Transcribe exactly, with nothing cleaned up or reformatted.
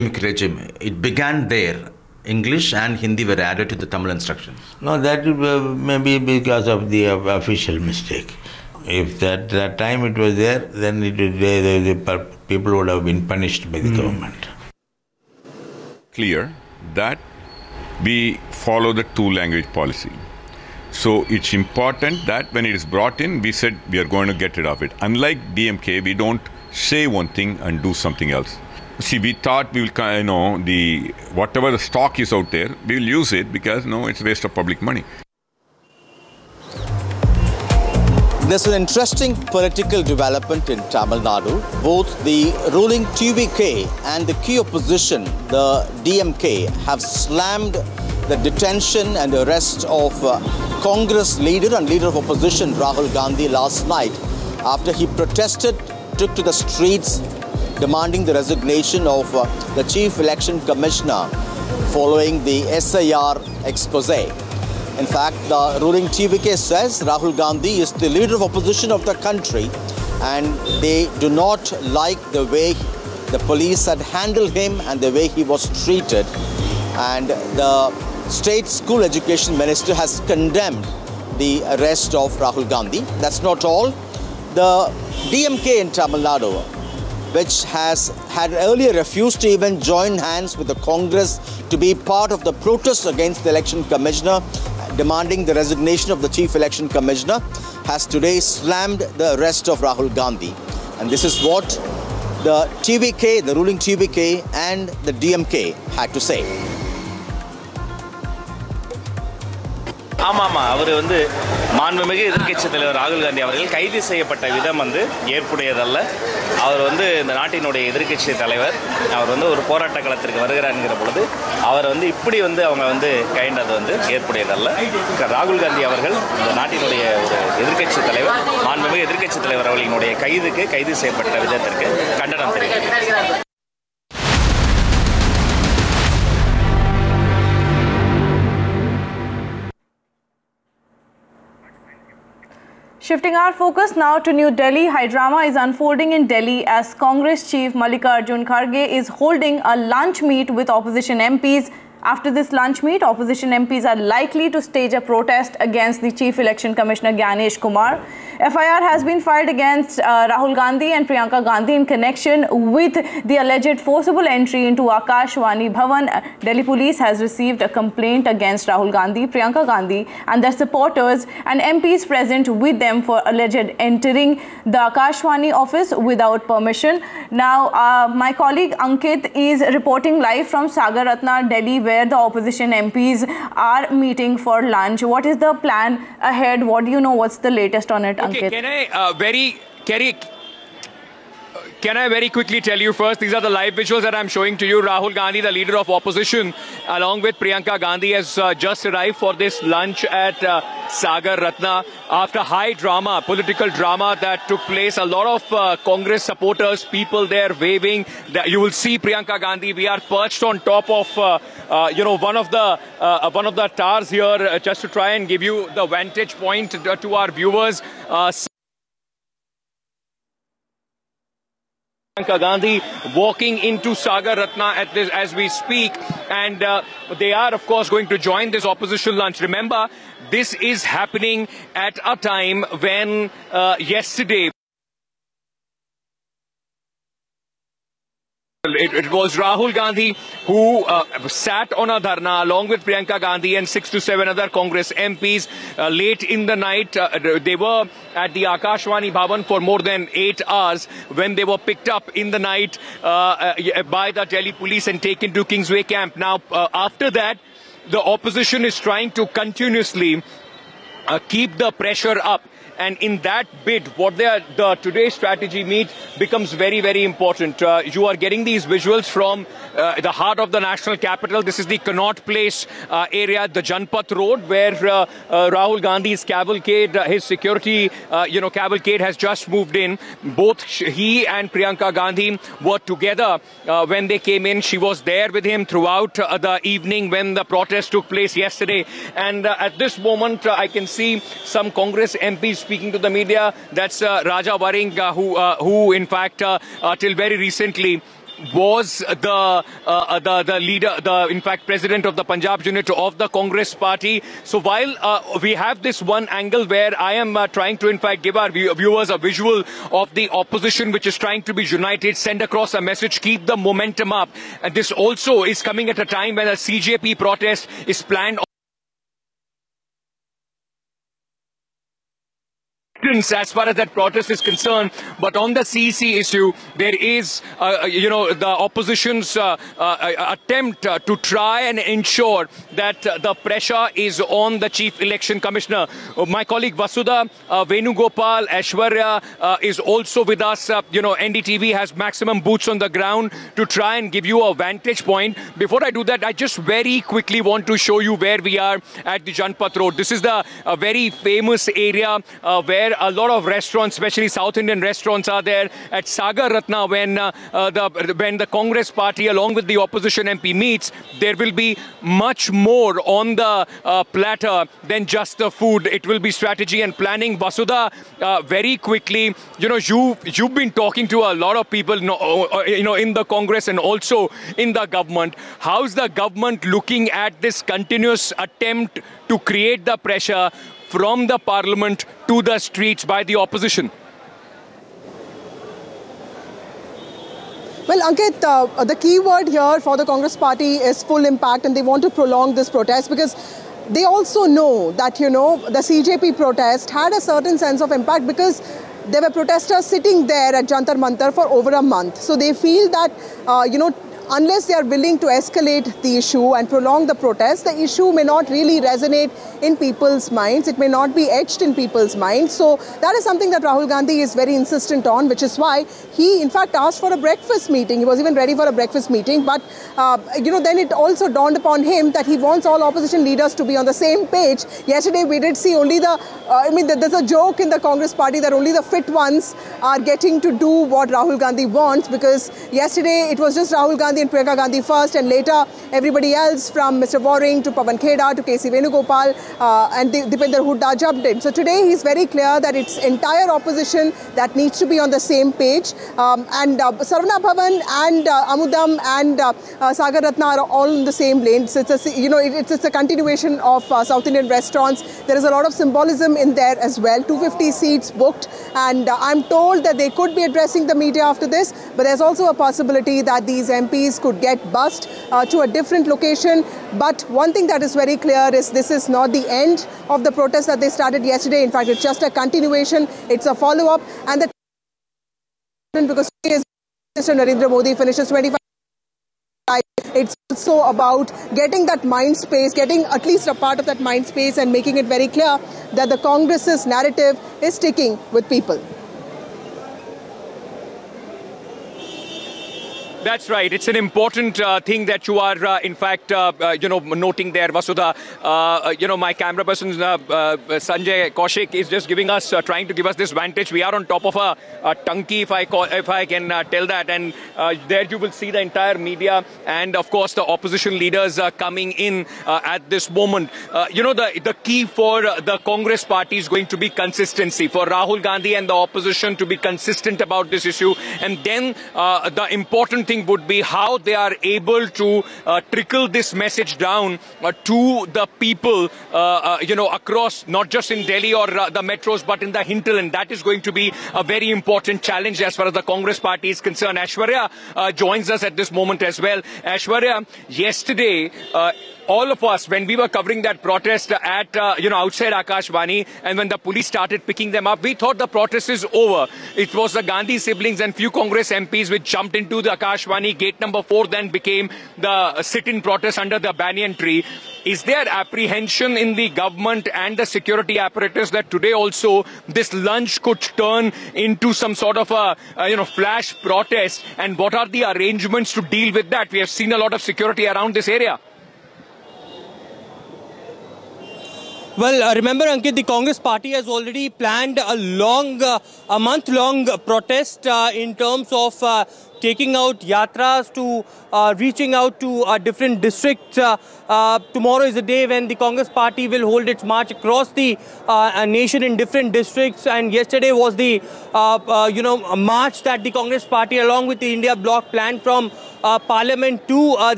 regime, it began there. English and Hindi were added to the Tamil instructions. No, that may be because of the official mistake. If that, that time it was there, then it, the, the, the people would have been punished by the mm. government. Clear that we follow the two-language policy. So it's important that when it is brought in, we said we are going to get rid of it. Unlike D M K, we don't say one thing and do something else. See, we thought we will, you know, the whatever the stock is out there, we will use it because, no, it's a waste of public money. There's an interesting political development in Tamil Nadu. Both the ruling T V K and the key opposition, the D M K, have slammed the detention and arrest of uh, Congress leader and leader of opposition Rahul Gandhi last night after he protested, took to the streets demanding the resignation of uh, the Chief Election Commissioner following the S I R expose. In fact, the ruling T V K says Rahul Gandhi is the leader of opposition of the country and they do not like the way the police had handled him and the way he was treated. And the State School Education Minister has condemned the arrest of Rahul Gandhi. That's not all. The D M K in Tamil Nadu, which has had earlier refused to even join hands with the Congress to be part of the protest against the Election Commissioner, demanding the resignation of the Chief Election Commissioner, has today slammed the arrest of Rahul Gandhi. And this is what the T V K, the ruling T V K and the D M K had to say. ஆமாமா அவர் வந்து மாண்புமிகு எதிர்க்கட்சி தலைவர் ராகுல் காந்தி அவர்கள் கைது செய்யப்பட்ட விதம் வந்து ஏற்புடையதல்ல. அவர் வந்து இந்த நாட்டினுடைய எதிர்க்கட்சி தலைவர், அவர் வந்து ஒரு போராட்ட களத்திற்கு வருகிறார்ங்கிற பொழுது அவர் வந்து இப்படி வந்து அவங்க வந்து கைண்டது வந்து ஏற்புடையதல்ல. ராகுல் காந்தி அவர்கள் இந்த நாட்டினுடைய ஒரு எதிர்க்கட்சி தலைவர், மாண்புமிகு எதிர்க்கட்சி தலைவர் அவர்களினுடைய கைதுக்கு கைது செய்யப்பட்ட விதத்திற்கு கண்டனம் தெரிவித்தார். Shifting our focus now to New Delhi, high drama is unfolding in Delhi as Congress chief Mallikarjun Kharge is holding a lunch meet with opposition M Ps. After this lunch meet, opposition M Ps are likely to stage a protest against the Chief Election Commissioner Gyanesh Kumar. F I R has been filed against uh, Rahul Gandhi and Priyanka Gandhi in connection with the alleged forcible entry into Akashvani Bhavan. Delhi police has received a complaint against Rahul Gandhi, Priyanka Gandhi and their supporters and M Ps present with them for alleged entering the Akashvani office without permission. Now, uh, my colleague Ankit is reporting live from Sagar Ratna, Delhi, where the opposition M Ps are meeting for lunch. What is the plan ahead? What do you know? What's the latest on it, Ankit? Okay, can I uh, very, can I, can I very quickly tell you first, these are the live visuals that I'm showing to you. Rahul Gandhi, the leader of opposition, along with Priyanka Gandhi, has uh, just arrived for this lunch at uh, Sagar Ratna after high drama, political drama that took place. A lot of uh, Congress supporters, people there waving. You will see Priyanka Gandhi. We are perched on top of, uh, uh, you know, one of the uh, one of the towers here, uh, just to try and give you the vantage point to, to our viewers. Uh, Priyanka Gandhi walking into Sagar Ratna at this, as we speak, and uh, they are of course going to join this opposition lunch. Remember, this is happening at a time when uh, yesterday It, it was Rahul Gandhi who uh, sat on a dharna along with Priyanka Gandhi and six to seven other Congress M Ps uh, late in the night. Uh, they were at the Akashvani Bhavan for more than eight hours when they were picked up in the night uh, uh, by the Delhi police and taken to Kingsway camp. Now, uh, after that, the opposition is trying to continuously uh, keep the pressure up. And in that bid, what they are, the today's strategy meet becomes very, very important. Uh, you are getting these visuals from uh, the heart of the national capital. This is the Connaught Place uh, area, the Janpath Road, where uh, uh, Rahul Gandhi's cavalcade, uh, his security, uh, you know, cavalcade has just moved in. Both he and Priyanka Gandhi were together uh, when they came in. She was there with him throughout uh, the evening when the protest took place yesterday. And uh, at this moment, uh, I can see some Congress M Ps speaking to the media. That's uh, Raja Waring, uh, who, uh, who in fact, uh, uh, till very recently was the uh, the the leader, the in fact president of the Punjab unit of the Congress party. So while uh, we have this one angle where I am uh, trying to in fact give our view viewers a visual of the opposition which is trying to be united, send across a message, keep the momentum up, and this also is coming at a time when a C J P protest is planned as far as that protest is concerned. But on the C E C issue, there is, uh, you know, the opposition's uh, uh, attempt uh, to try and ensure that uh, the pressure is on the Chief Election Commissioner. Uh, my colleague Vasudha uh, Venugopal, Aishwarya uh, is also with us. Uh, you know, N D T V has maximum boots on the ground to try and give you a vantage point. Before I do that, I just very quickly want to show you where we are at the Janpath Road. This is the uh, very famous area uh, where a lot of restaurants, especially South Indian restaurants, are there at Sagar Ratna. When uh, uh, the when the Congress party along with the opposition M P meets, there will be much more on the uh, platter than just the food. It will be strategy and planning. Vasudha, uh, very quickly, you know, you you've been talking to a lot of people, you know, you know, in the Congress and also in the government. How's the government looking at this continuous attempt to create the pressure from the parliament to the streets by the opposition? Well, Ankit, uh, the key word here for the Congress party is full impact, and they want to prolong this protest because they also know that, you know, the C J P protest had a certain sense of impact because there were protesters sitting there at Jantar Mantar for over a month. So they feel that, uh, you know, unless they are willing to escalate the issue and prolong the protest, the issue may not really resonate in people's minds. It may not be etched in people's minds. So that is something that Rahul Gandhi is very insistent on, which is why he, in fact, asked for a breakfast meeting. He was even ready for a breakfast meeting. But, uh, you know, then it also dawned upon him that he wants all opposition leaders to be on the same page. Yesterday, we did see only the, uh, I mean, there's a joke in the Congress party that only the fit ones are getting to do what Rahul Gandhi wants, because yesterday it was just Rahul Gandhi and Priyanka Gandhi first, and later everybody else from Mister Waring to Pawan Kheda to K C Venugopal uh, and Deepinder Hooda jumped in. So today he's very clear that it's entire opposition that needs to be on the same page. Um, and uh, Saravana Bhavan and uh, Amudam and uh, uh, Sagar Ratna are all in the same lane. So it's a, you know, it, it's, it's a continuation of uh, South Indian restaurants. There is a lot of symbolism in there as well. two hundred fifty seats booked, and uh, I'm told that they could be addressing the media after this, but there's also a possibility that these M Ps could get bussed uh, to a different location. But one thing that is very clear is this is not the end of the protest that they started yesterday. In fact, it's just a continuation. It's a follow-up. And the because Mister Narendra Modi finishes twenty-five. It's also about getting that mind space, getting at least a part of that mind space and making it very clear that the Congress's narrative is sticking with people. That's right. It's an important uh, thing that you are, uh, in fact, uh, uh, you know, noting there, Vasudha. Uh, you know, my camera person, uh, uh, Sanjay Kaushik, is just giving us, uh, trying to give us this vantage. We are on top of a, a tunky, if I call, if I can uh, tell that. And uh, there you will see the entire media and, of course, the opposition leaders uh, coming in uh, at this moment. Uh, you know, the, the key for uh, the Congress party is going to be consistency. For Rahul Gandhi and the opposition to be consistent about this issue. And then uh, the important thing would be how they are able to uh, trickle this message down uh, to the people, uh, uh, you know, across, not just in Delhi or uh, the metros, but in the hinterland. That is going to be a very important challenge as far as the Congress party is concerned. Aishwarya uh, joins us at this moment as well. Aishwarya, yesterday, uh, all of us, when we were covering that protest at, uh, you know, outside Akashvani, and when the police started picking them up, we thought the protest is over. It was the Gandhi siblings and few Congress M Ps which jumped into the Akashvani. Gate number four then became the sit-in protest under the banyan tree. Is there apprehension in the government and the security apparatus that today also this lunch could turn into some sort of a, uh, you know, flash protest? And what are the arrangements to deal with that? We have seen a lot of security around this area. Well, uh, remember, Ankit, the Congress party has already planned a long, uh, a month-long protest uh, in terms of uh, taking out yatras to uh, reaching out to uh, different districts. Uh, uh, tomorrow is the day when the Congress party will hold its march across the uh, nation in different districts. And yesterday was the, uh, uh, you know, march that the Congress party along with the India Bloc planned from uh, Parliament to uh,